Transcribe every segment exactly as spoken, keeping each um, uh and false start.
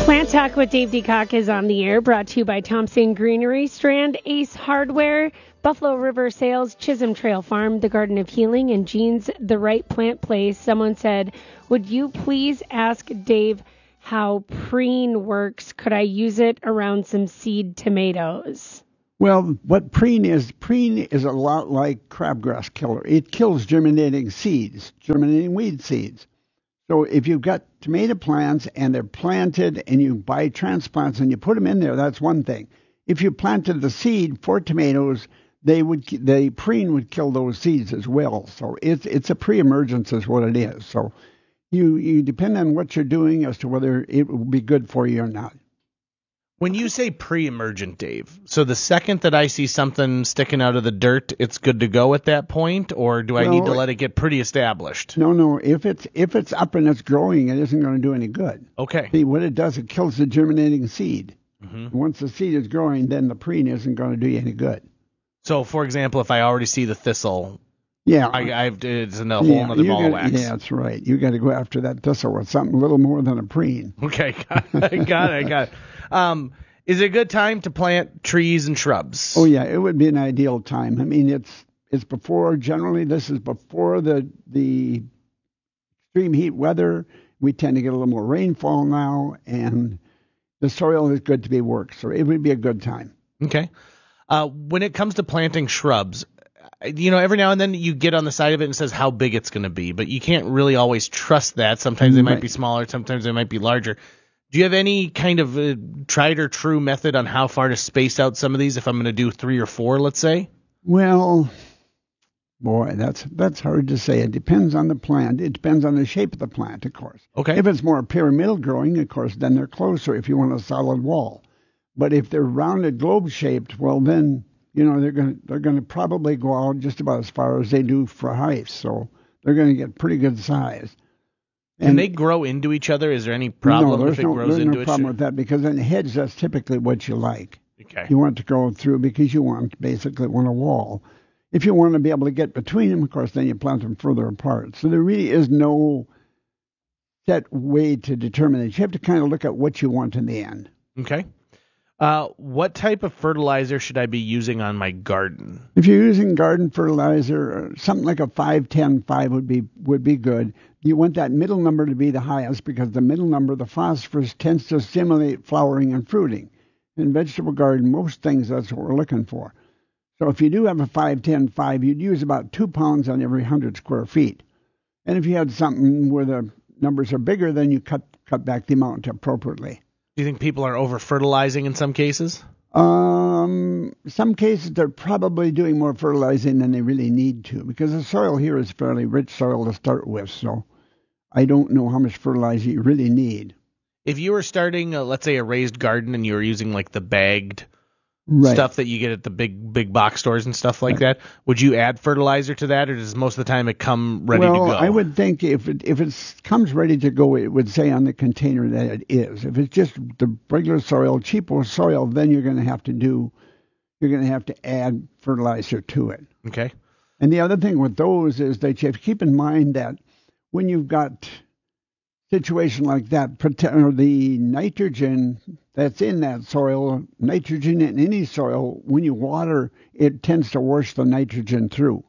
Plant Talk with Dave DeCock is on the air, brought to you by Thompson Greenery, Strand Ace Hardware, Buffalo River Sales, Chisholm Trail Farm, The Garden of Healing, and Jean's The Right Plant Place. Someone said, would you please ask Dave how preen works? Could I use it around some seed tomatoes? Well, what preen is, preen is a lot like crabgrass killer. It kills germinating seeds, germinating weed seeds. So if you've got tomato plants and they're planted and you buy transplants and you put them in there, that's one thing. If you planted the seed for tomatoes, they would the preen would kill those seeds as well. So it's it's a pre-emergence is what it is. So you you depend on what you're doing as to whether it will be good for you or not. When you say pre-emergent, Dave, so the second that I see something sticking out of the dirt, it's good to go at that point, or do I well, need to let it get pretty established? No, no. If it's if it's up and it's growing, it isn't going to do any good. Okay. See, what it does, it kills the germinating seed. Mm-hmm. Once the seed is growing, then the preen isn't going to do you any good. So, for example, if I already see the thistle, yeah, I, I've it's a whole yeah, other ball gotta, of wax. Yeah, that's right. You got to go after that thistle with something a little more than a preen. Okay, got it, got it, got it. Um, is it a good time to plant trees and shrubs? Oh yeah, it would be an ideal time. I mean, it's it's before generally this is before the the extreme heat weather. We tend to get a little more rainfall now, and the soil is good to be worked. So it would be a good time. Okay. Uh, when it comes to planting shrubs, you know, every now and then you get on the side of it and it says how big it's going to be, but you can't really always trust that. Sometimes they might Right. be smaller, sometimes they might be larger. Do you have any kind of uh, tried or true method on how far to space out some of these if I'm going to do three or four, let's say? Well, boy, that's that's hard to say. It depends on the plant. It depends on the shape of the plant, of course. Okay. If it's more pyramidal growing, of course, then they're closer if you want a solid wall. But if they're rounded globe shaped, well then, you know, they're going to they're going to probably go out just about as far as they do for height. So they're going to get pretty good size. Can And they grow into each other? Is there any problem no, if it no, grows there's into no it? problem with that, because in a hedge, that's typically what you like. Okay. You want to go through because you want basically want a wall. If you want to be able to get between them, of course, then you plant them further apart. So there really is no set way to determine it. You have to kind of look at what you want in the end. Okay. Uh, what type of fertilizer should I be using on my garden? If you're using garden fertilizer, something like a five ten five would be would be good. You want that middle number to be the highest because the middle number, the phosphorus, tends to stimulate flowering and fruiting. In vegetable garden, most things, that's what we're looking for. So if you do have a five ten five, you'd use about two pounds on every one hundred square feet. And if you had something where the numbers are bigger, then you cut cut back the amount appropriately. Do you think people are over-fertilizing in some cases? Um, some cases they're probably doing more fertilizing than they really need to, because the soil here is fairly rich soil to start with, so I don't know how much fertilizer you really need. If you were starting, a, let's say, a raised garden and you were using like the bagged Right. stuff that you get at the big big box stores and stuff like that, would you add fertilizer to that, or does most of the time it come ready well, to go? I would think if it if it comes ready to go, it would say on the container that it is. If it's just the regular soil, cheapo soil, then you're going to have to do, you're going to have to add fertilizer to it. Okay. And the other thing with those is that you have to keep in mind that when you've got situation like that, or the nitrogen that's in that soil, nitrogen in any soil, when you water, it tends to wash the nitrogen through.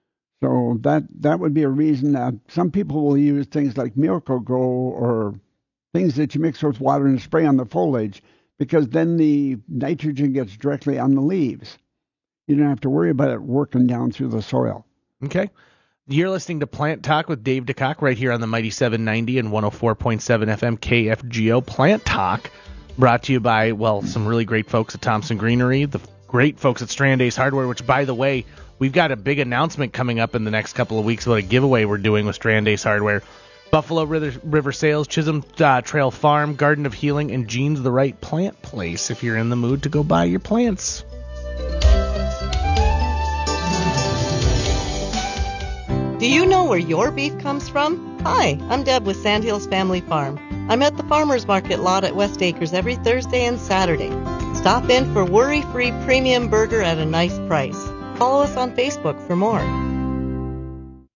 So that that would be a reason that some people will use things like Miracle-Gro or things that you mix with water and spray on the foliage, because then the nitrogen gets directly on the leaves. You don't have to worry about it working down through the soil. Okay. You're listening to Plant Talk with Dave DeCock right here on the Mighty seven ninety and one oh four point seven F M K F G O. Plant Talk brought to you by, well, some really great folks at Thompson Greenery, the great folks at Strand Ace Hardware, which, by the way, we've got a big announcement coming up in the next couple of weeks about a giveaway we're doing with Strand Ace Hardware. Buffalo River, River Sales, Chisholm uh, Trail Farm, Garden of Healing, and Jean's The Right Plant Place if you're in the mood to go buy your plants. Do you know where your beef comes from? Hi, I'm Deb with Sandhills Family Farm. I'm at the Farmers Market lot at West Acres every Thursday and Saturday. Stop in for worry-free premium burger at a nice price. Follow us on Facebook for more.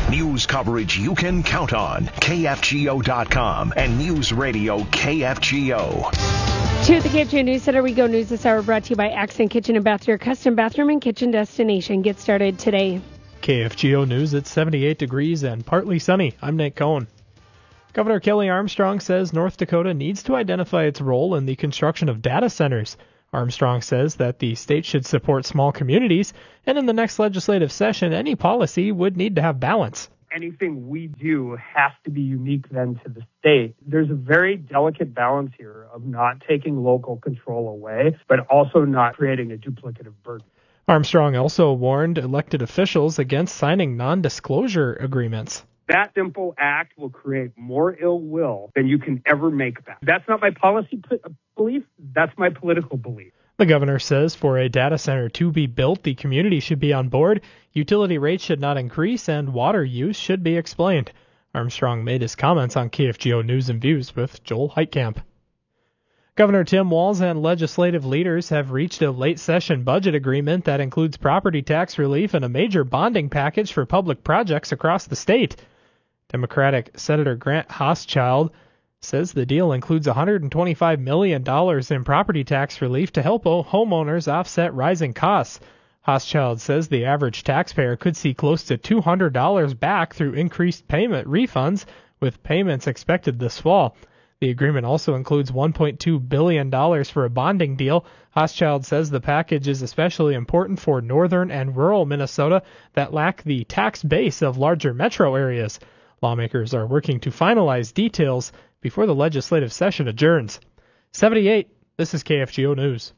News coverage you can count on. K F G O dot com and News Radio K F G O. To the K F G O News Center we go. News this hour brought to you by Accent Kitchen and Bath, your custom bathroom and kitchen destination. Get started today. K F G O News, it's seventy-eight degrees and partly sunny. I'm Nate Cohn. Governor Kelly Armstrong says North Dakota needs to identify its role in the construction of data centers. Armstrong says that the state should support small communities, and in the next legislative session, any policy would need to have balance. Anything we do has to be unique then to the state. There's a very delicate balance here of not taking local control away, but also not creating a duplicative burden. Armstrong also warned elected officials against signing non-disclosure agreements. That simple act will create more ill will than you can ever make back. That's not my policy p- belief. That's my political belief. The governor says for a data center to be built, the community should be on board, utility rates should not increase, and water use should be explained. Armstrong made his comments on K F G O News and Views with Joel Heitkamp. Governor Tim Walz and legislative leaders have reached a late-session budget agreement that includes property tax relief and a major bonding package for public projects across the state. Democratic Senator Grant Hochschild says the deal includes one hundred twenty-five million dollars in property tax relief to help homeowners offset rising costs. Hochschild says the average taxpayer could see close to two hundred dollars back through increased payment refunds, with payments expected this fall. The agreement also includes one point two billion dollars for a bonding deal. Hochschild says the package is especially important for northern and rural Minnesota that lack the tax base of larger metro areas. Lawmakers are working to finalize details before the legislative session adjourns. seventy-eight, this is K F G O News.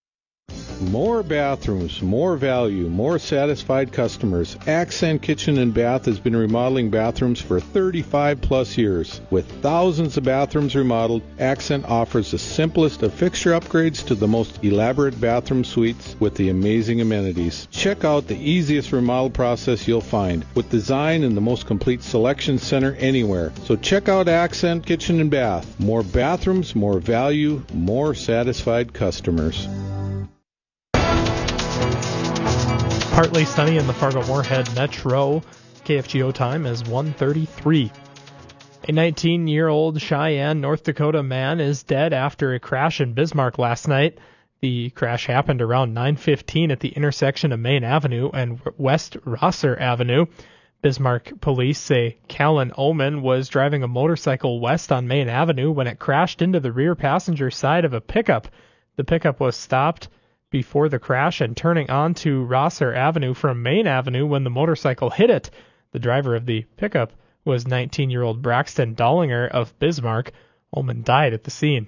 More bathrooms, more value, more satisfied customers. Accent Kitchen and Bath has been remodeling bathrooms for thirty-five plus years. With thousands of bathrooms remodeled, Accent offers the simplest of fixture upgrades to the most elaborate bathroom suites with the amazing amenities. Check out the easiest remodel process you'll find, with design and the most complete selection center anywhere. So check out Accent Kitchen and Bath. More bathrooms, more value, more satisfied customers. Partly sunny in the Fargo-Moorhead Metro. K F G O time is one thirty-three. A nineteen-year-old Cheyenne, North Dakota man is dead after a crash in Bismarck last night. The crash happened around nine fifteen at the intersection of Main Avenue and West Rosser Avenue. Bismarck police say Callan Oman was driving a motorcycle west on Main Avenue when it crashed into the rear passenger side of a pickup. The pickup was stopped before the crash and turning onto Rosser Avenue from Main Avenue when the motorcycle hit it. The driver of the pickup was nineteen-year-old Braxton Dollinger of Bismarck. Ullman died at the scene.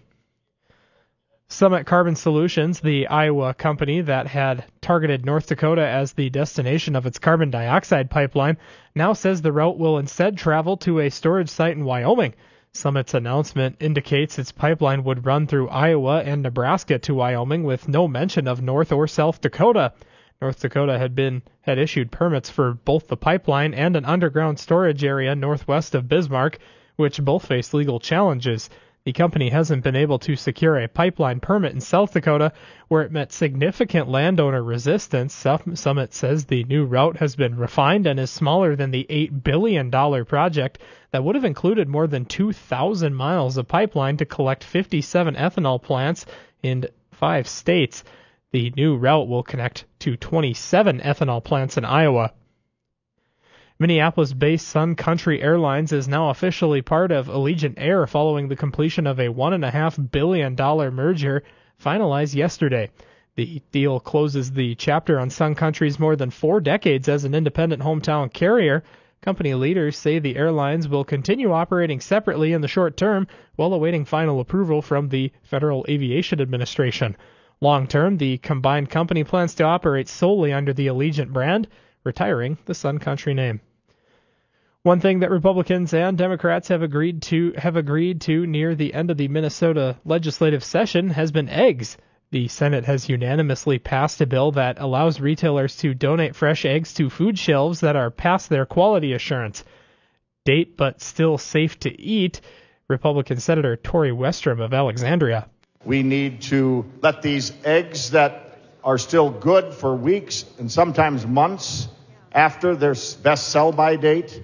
Summit Carbon Solutions, the Iowa company that had targeted North Dakota as the destination of its carbon dioxide pipeline, now says the route will instead travel to a storage site in Wyoming. Summit's announcement indicates its pipeline would run through Iowa and Nebraska to Wyoming with no mention of North or South Dakota. North Dakota had been had issued permits for both the pipeline and an underground storage area northwest of Bismarck, which both face legal challenges. The company hasn't been able to secure a pipeline permit in South Dakota, where it met significant landowner resistance. Summit says the new route has been refined and is smaller than the eight billion dollars project that would have included more than two thousand miles of pipeline to collect fifty-seven ethanol plants in five states. The new route will connect to twenty-seven ethanol plants in Iowa. Minneapolis-based Sun Country Airlines is now officially part of Allegiant Air following the completion of a one point five billion dollars merger finalized yesterday. The deal closes the chapter on Sun Country's more than four decades as an independent hometown carrier. Company leaders say the airlines will continue operating separately in the short term while awaiting final approval from the Federal Aviation Administration. Long term, the combined company plans to operate solely under the Allegiant brand, retiring the Sun Country name. One thing that Republicans and Democrats have agreed to have agreed to near the end of the Minnesota legislative session has been eggs. The Senate has unanimously passed a bill that allows retailers to donate fresh eggs to food shelves that are past their quality assurance date but still safe to eat. Republican Senator Tori Westrom of Alexandria. We need to let these eggs that are still good for weeks and sometimes months after their best sell-by date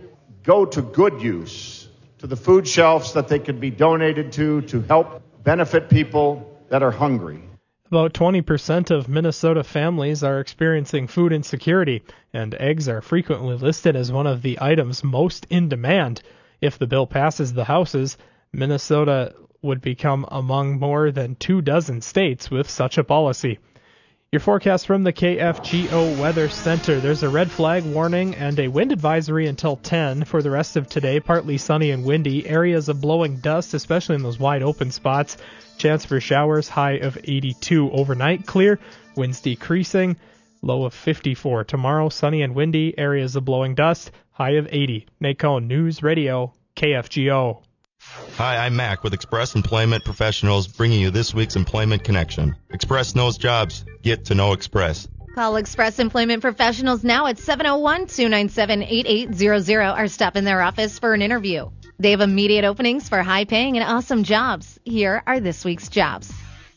go to good use, to the food shelves that they could be donated to, to help benefit people that are hungry. About twenty percent of Minnesota families are experiencing food insecurity, and eggs are frequently listed as one of the items most in demand. If the bill passes the Houses, Minnesota would become among more than two dozen states with such a policy. Your forecast from the K F G O Weather Center. There's a red flag warning and a wind advisory until ten. For the rest of today, partly sunny and windy. Areas of blowing dust, especially in those wide open spots. Chance for showers, high of eighty-two. Overnight, clear. Winds decreasing, low of fifty-four. Tomorrow, sunny and windy. Areas of blowing dust, high of eighty. Nate Cohn, News Radio, K F G O. Hi, I'm Mac with Express Employment Professionals, bringing you this week's Employment Connection. Express knows jobs. Get to know Express. Call Express Employment Professionals now at seven oh one, two nine seven, eight eight zero zero or stop in their office for an interview. They have immediate openings for high-paying and awesome jobs. Here are this week's jobs.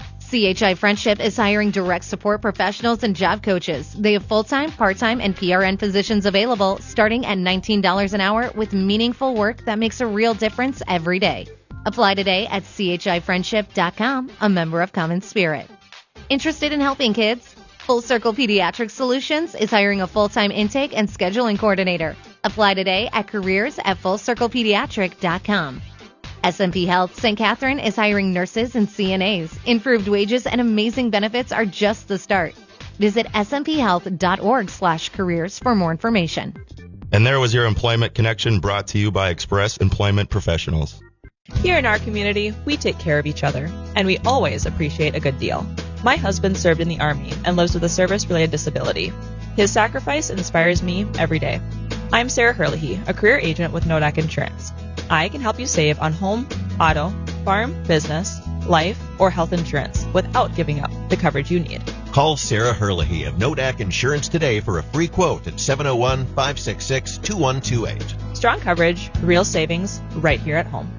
C H I Friendship is hiring direct support professionals and job coaches. They have full-time, part-time, and P R N positions available starting at nineteen dollars an hour with meaningful work that makes a real difference every day. Apply today at C H I friendship dot com, a member of Common Spirit. Interested in helping kids? Full Circle Pediatric Solutions is hiring a full-time intake and scheduling coordinator. Apply today at careers at full circle pediatric dot com. S and P Health Saint Catherine is hiring nurses and C N As. Improved wages and amazing benefits are just the start. Visit s m p health dot org slash careers for more information. And there was your Employment Connection brought to you by Express Employment Professionals. Here in our community, we take care of each other, and we always appreciate a good deal. My husband served in the Army and lives with a service-related disability. His sacrifice inspires me every day. I'm Sarah Herlihy, a career agent with Nodak Insurance. I can help you save on home, auto, farm, business, life, or health insurance without giving up the coverage you need. Call Sarah Herlihy of Nodak Insurance today for a free quote at seven oh one, five six six, two one two eight. Strong coverage, real savings, right here at home.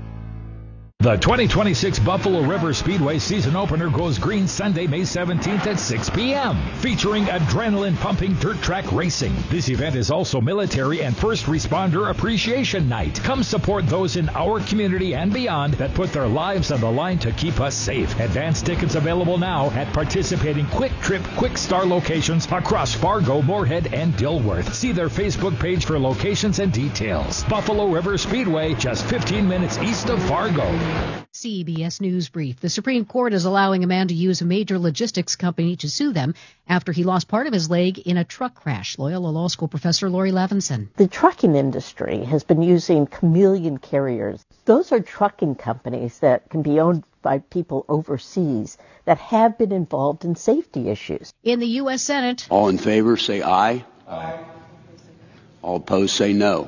The twenty twenty-six Buffalo River Speedway season opener goes green Sunday, May seventeenth at six p.m. featuring adrenaline-pumping dirt track racing. This event is also military and first responder appreciation night. Come support those in our community and beyond that put their lives on the line to keep us safe. Advance tickets available now at participating Quick Trip Quick Star locations across Fargo, Moorhead, and Dilworth. See their Facebook page for locations and details. Buffalo River Speedway, just fifteen minutes east of Fargo. C B S News Brief. The Supreme Court is allowing a man to use a major logistics company to sue them after he lost part of his leg in a truck crash. Loyola Law School professor Lori Levinson. The trucking industry has been using chameleon carriers. Those are trucking companies that can be owned by people overseas that have been involved in safety issues. In the U S Senate. All in favor, say aye. Aye. All opposed, say no.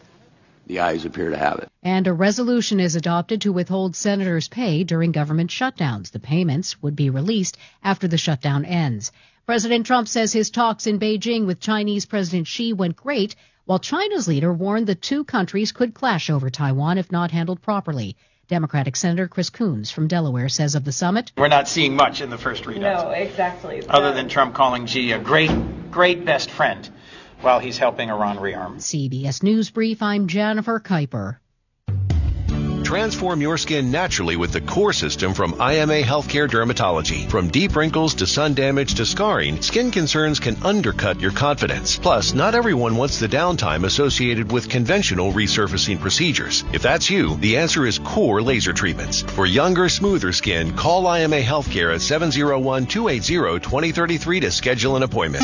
The ayes appear to have it. And a resolution is adopted to withhold senators' pay during government shutdowns. The payments would be released after the shutdown ends. President Trump says his talks in Beijing with Chinese President Xi went great, while China's leader warned the two countries could clash over Taiwan if not handled properly. Democratic Senator Chris Coons from Delaware says of the summit, we're not seeing much in the first readouts. No, exactly. Other than Trump calling Xi a great, great best friend while he's helping Iran rearm. C B S News Brief, I'm Jennifer Kuiper. Transform your skin naturally with the core system from I M A Healthcare Dermatology. From deep wrinkles to sun damage to scarring, skin concerns can undercut your confidence. Plus, not everyone wants the downtime associated with conventional resurfacing procedures. If that's you, the answer is core laser treatments. For younger, smoother skin, call I M A Healthcare at seven oh one, two eight zero, two oh three three to schedule an appointment.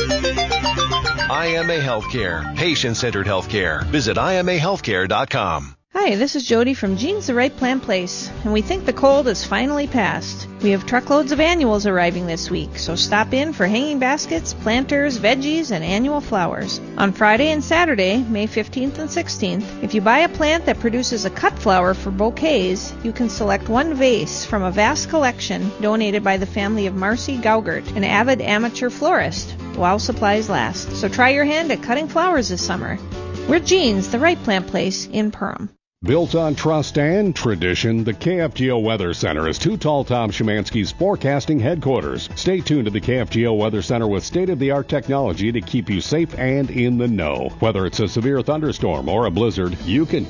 I M A Healthcare, patient-centered healthcare. Visit I M A healthcare dot com. Hi, this is Jody from Jeans the Right Plant Place, and we think the cold has finally passed. We have truckloads of annuals arriving this week, so stop in for hanging baskets, planters, veggies, and annual flowers. On Friday and Saturday, May fifteenth and sixteenth, if you buy a plant that produces a cut flower for bouquets, you can select one vase from a vast collection donated by the family of Marcy Gaugert, an avid amateur florist, while supplies last. So try your hand at cutting flowers this summer. We're Jeans, the Right Plant Place in Perham. Built on trust and tradition, the K F G O Weather Center is Too Tall Tom Szymanski's forecasting headquarters. Stay tuned to the K F G O Weather Center with state-of-the-art technology to keep you safe and in the know. Whether it's a severe thunderstorm or a blizzard, you can